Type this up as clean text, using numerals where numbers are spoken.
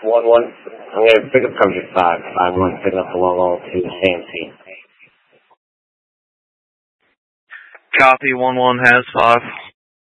1-1. I'm going to pick up coverage at 5. 5-1, picking up the long haul to KMC. Copy, 1-1 has 5.